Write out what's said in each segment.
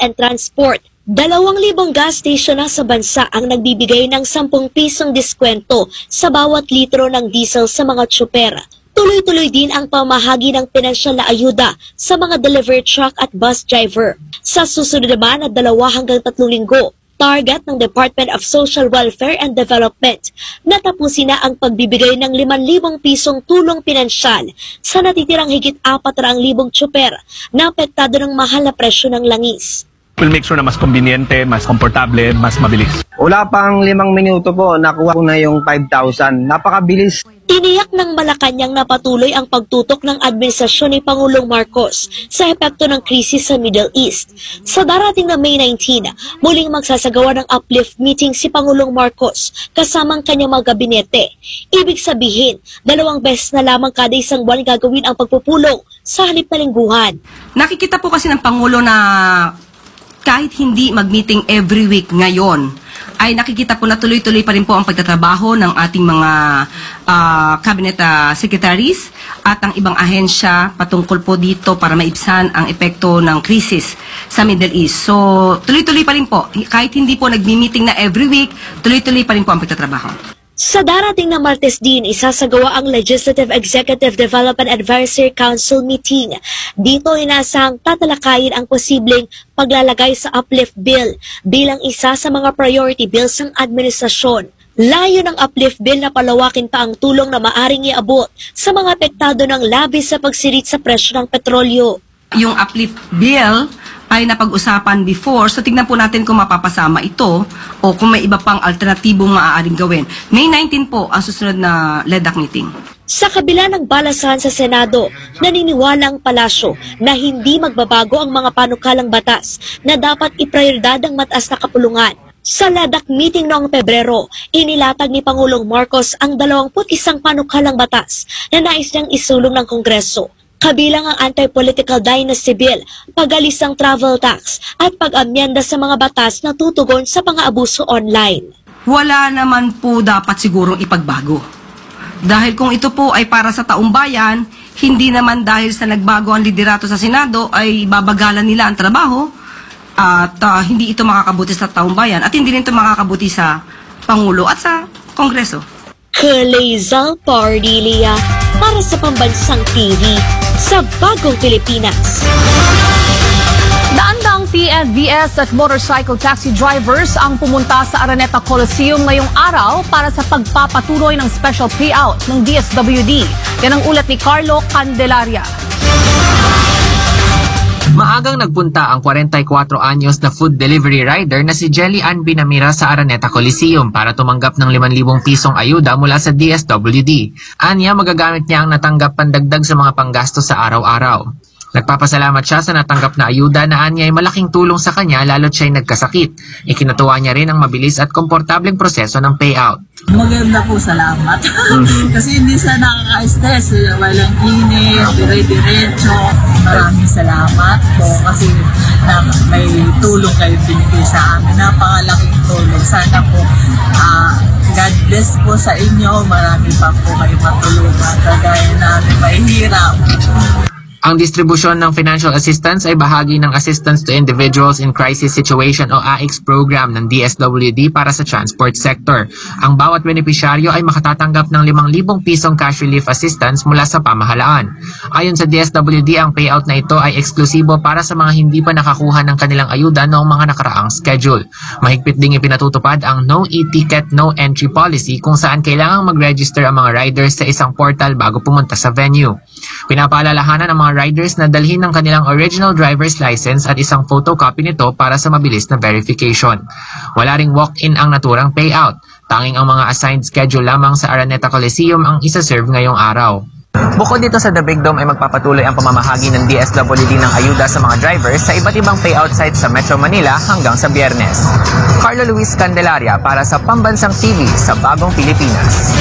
and Transport. 2,000 gas station na sa bansa ang nagbibigay ng 10 pisong diskwento sa bawat litro ng diesel sa mga tsuper. Tuloy-tuloy din ang pamahagi ng pinansyal na ayuda sa mga delivery truck at bus driver. Sa susunod naman na 2 hanggang 3 linggo, target ng Department of Social Welfare and Development na tapusin na ang pagbibigay ng 5,000 pisong tulong pinansyal sa natitirang higit 400,000 tsuper na apektado ng mahal na presyo ng langis. We'll make sure na mas konbinyente, mas komportable, mas mabilis. Wala pang 5 minuto po, nakuha ko na yung 5,000. Napakabilis. Tiniyak ng Malacanang na patuloy ang pagtutok ng administrasyon ni Pangulong Marcos sa epekto ng krisis sa Middle East. Sa darating na May 19, muling magsasagawa ng uplift meeting si Pangulong Marcos kasamang kanyang mga gabinete. Ibig sabihin, 2 beses na lamang kada isang buwan gagawin ang pagpupulong sa halip na lingguhan. Nakikita po kasi ng Pangulo na kahit hindi mag-meeting every week ngayon, ay nakikita po na tuloy-tuloy pa rin po ang pagtatrabaho ng ating mga cabinet secretaries at ang ibang ahensya patungkol po dito para maibsan ang epekto ng krisis sa Middle East. So, tuloy-tuloy pa rin po. Kahit hindi po nag-meeting na every week, tuloy-tuloy pa rin po ang pagtatrabaho. Sa darating na Martes din, isasagawa ang Legislative Executive Development Advisory Council meeting. Dito inasahang tatalakayin ang posibleng paglalagay sa uplift bill bilang isa sa mga priority bills ng administrasyon. Layo ng uplift bill na palawakin pa ang tulong na maaring iabot sa mga apektado ng labis sa pagsirit sa presyo ng petrolyo. Yung uplift bill ay napag-usapan before, so tignan po natin kung mapapasama ito o kung may iba pang alternatibong maaaring gawin. May 19 po ang susunod na LEDAC meeting. Sa kabila ng balasahan sa Senado, naniniwala ang palasyo na hindi magbabago ang mga panukalang batas na dapat iprioridad ang mataas na kapulungan. Sa LEDAC meeting noong Pebrero, inilatag ni Pangulong Marcos ang 21 panukalang batas na nais niyang isulong ng Kongreso. Kabilang ang anti-political dynasty bill, pag-alis ng travel tax at pag-amyenda sa mga batas na tutugon sa pang-aabuso online. Wala naman po dapat sigurong ipagbago. Dahil kung ito po ay para sa taong bayan, hindi naman dahil sa nagbago ang liderato sa Senado ay babagalan nila ang trabaho at hindi ito makakabuti sa taong bayan at hindi rin ito makakabuti sa Pangulo at sa Kongreso. Kalezal Pardilia para sa Pambansang TV sa Bagong Pilipinas. Daang TNVS at motorcycle taxi drivers ang pumunta sa Araneta Coliseum ngayong araw para sa pagpapatuloy ng special payout ng DSWD. Yan ang ulat ni Carlo Candelaria. Maagang nagpunta ang 44 anyos na food delivery rider na si Jelly Ann Binamira sa Araneta Coliseum para tumanggap ng 5,000 pisong ayuda mula sa DSWD. Anya, magagamit niya ang natanggap pandagdag sa mga panggastos sa araw-araw. Nagpapasalamat siya sa natanggap na ayuda na anya ay malaking tulong sa kanya lalo't siya'y nagkasakit. Ikinatuwa niya rin ang mabilis at komportableng proseso ng payout. Maganda po, salamat. Kasi hindi siya nakaka-stress. Walang init, dire-diretso. Maraming salamat po kasi may tulong kayo binigay sa amin. Napakalaking tulong. Sana po God bless po sa inyo. Marami pa po kayo matulungan. Kagaya namin mahihirap. Ang distribusyon ng financial assistance ay bahagi ng Assistance to Individuals in Crisis Situation o AICS program ng DSWD para sa transport sector. Ang bawat benepisyaryo ay makatatanggap ng 5,000 pisong cash relief assistance mula sa pamahalaan. Ayon sa DSWD, ang payout na ito ay eksklusibo para sa mga hindi pa nakakuha ng kanilang ayuda noong mga nakaraang schedule. Mahigpit ding ipinatutupad ang No E-Ticket, No Entry policy kung saan kailangang mag-register ang mga riders sa isang portal bago pumunta sa venue. Pinapaalalahanan ang mga riders na dalhin ng kanilang original driver's license at isang photocopy nito para sa mabilis na verification. Wala ring walk-in ang naturang payout. Tanging ang mga assigned schedule lamang sa Araneta Coliseum ang isa-serve ngayong araw. Bukod dito sa The Big Dome ay magpapatuloy ang pamamahagi ng DSWD ng ayuda sa mga drivers sa iba't ibang payout sites sa Metro Manila hanggang sa Biyernes. Carlo Luis Candelaria para sa Pambansang TV sa Bagong Pilipinas.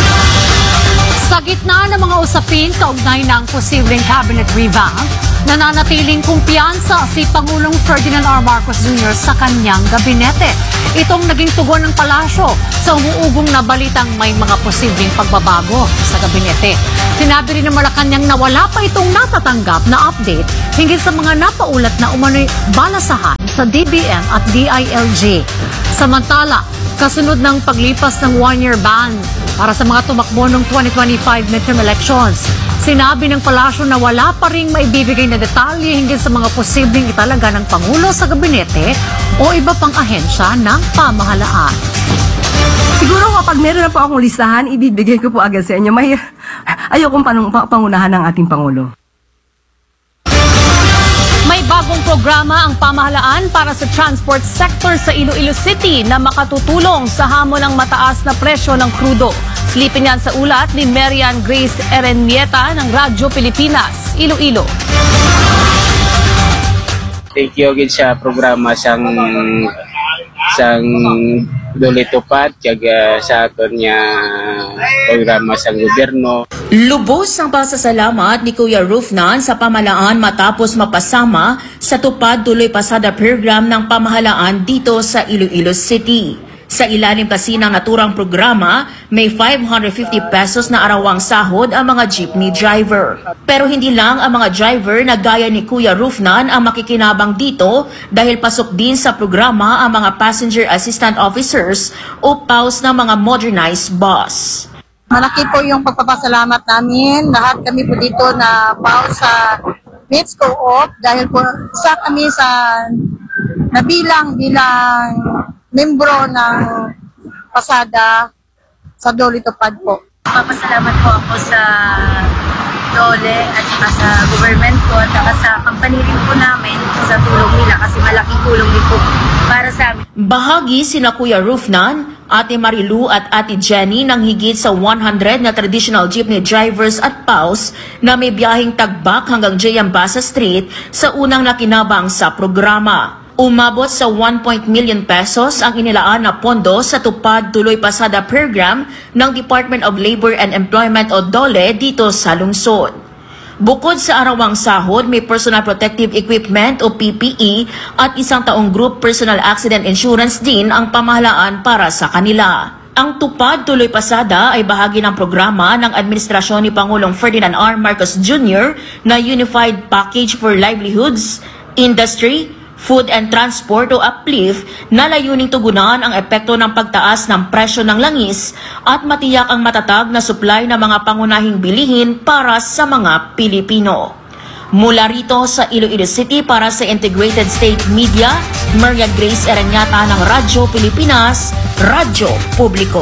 Sa gitna ng mga usapin kaugnay ng posibleng cabinet revamp, nananatiling kumpiyansa si Pangulong Ferdinand R. Marcos Jr. sa kanyang gabinete. Itong naging tugon ng palasyo sa umuugong na balitang may mga posibleng pagbabago sa gabinete. Sinabi rin ng Malacanang na wala pa itong natatanggap na update hinggil sa mga napaulat na umano'y balasahan sa DBM at DILG. Samantala, kasunod ng paglipas ng one-year ban para sa mga tumakbo ng 2025 midterm elections, sinabi ng palasyo na wala pa ring maibibigay na detalye hinggil sa mga posibleng italaga ng Pangulo sa gabinete o iba pang ahensya ng pamahalaan. Siguro kapag meron na po akong listahan, ibibigay ko po agad sa inyo. Ayokong pangunahan ng ating Pangulo. May bagong programa ang pamahalaan para sa transport sector sa Iloilo City na makatutulong sa hamon ng mataas na presyo ng krudo. Silipin yan sa ulat ni Marian Grace Erenieta ng Radyo Pilipinas, Iloilo. Thank you agad sa programa sang dulitupad kaga sa aton niya programa sang gobyerno. Lubos ang pasasalamat ni Kuya Rufnan sa pamahalaan matapos mapasama sa tupad tuloy pasada program ng pamahalaan dito sa Iloilo City. Sa ilalim kasi ng naturang programa, may 550 pesos na arawang sahod ang mga jeepney driver. Pero hindi lang ang mga driver na gaya ni Kuya Rufnan ang makikinabang dito dahil pasok din sa programa ang mga passenger assistant officers o PAWs ng mga modernized bus. Malaki po yung pagpapasalamat namin. Lahat kami po dito na PAWs sa Mates Co-op dahil po isa kami sa nabilang bilang membro ng pasada sa Dolitupad po. Papasalamat po ako sa Dole at sa government po at sa company rin po namin sa tulong nila kasi malaking tulong din po para sa amin. Bahagi sina Kuya Rufnan, Ate Marilu at Ate Jenny ng higit sa 100 na traditional jeepney drivers at PAWs na may biyaheng tagbak hanggang J. Ambasa Street sa unang nakinabang sa programa. Umabot sa 1 million pesos ang inilaan na pondo sa tupad tuloy pasada program ng Department of Labor and Employment o DOLE dito sa lungsod. Bukod sa arawang sahod, may personal protective equipment o PPE at isang taong group personal accident insurance din ang pamahalaan para sa kanila. Ang tupad tuloy pasada ay bahagi ng programa ng administrasyon ni Pangulong Ferdinand R. Marcos Jr. na Unified Package for Livelihoods, Industry, Food and Transport o UPLIFT na layuning tugunan ang epekto ng pagtaas ng presyo ng langis at matiyak ang matatag na supply ng mga pangunahing bilihin para sa mga Pilipino. Mula rito sa Iloilo City para sa Integrated State Media, Maria Grace Erenieta ng Radyo Pilipinas, Radyo Publiko.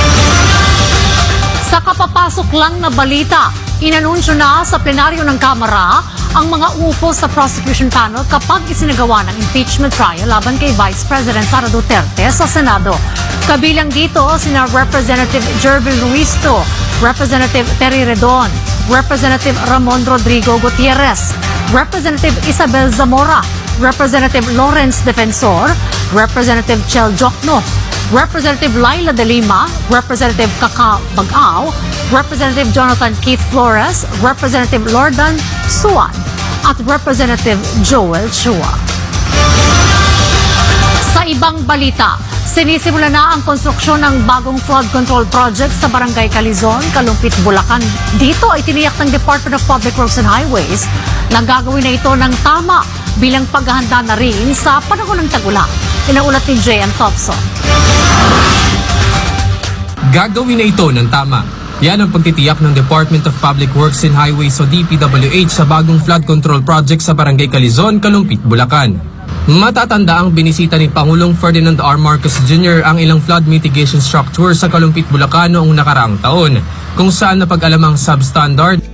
Sa kapapasok lang na balita, inanunsyo na sa plenaryo ng Kamara ang mga uupo sa prosecution panel kapag isinagawa ng impeachment trial laban kay Vice President Sara Duterte sa Senado. Kabilang dito sina Representative Jervin Ruisto, Representative Terry Redon, Representative Ramon Rodrigo Gutierrez, Representative Isabel Zamora, Representative Lawrence Defensor, Representative Chel Jokno, Representative Laila De Lima, Representative Kaka Bagao, Representative Jonathan Keith Flores, Representative Lordan Suan, at Representative Joel Chua. Sa ibang balita, sinisimula na ang konstruksyon ng bagong flood control project sa Barangay Calizon, Kalumpit, Bulacan. Dito ay tiniyak ng Department of Public Works and Highways na gagawin na ito ng tama bilang paghahanda na rin sa panahon ng tag-ulan. Inaulat ni J.M. Thompson. Gagawin na ito ng tama. Yan ang pagtitiyak ng Department of Public Works and Highways o DPWH sa bagong flood control project sa Barangay Calizon, Kalumpit, Bulacan. Matatanda ang binisita ni Pangulong Ferdinand R. Marcos Jr. ang ilang flood mitigation structure sa Kalumpit, Bulacan noong nakaraang taon, kung saan napag-alamang substandard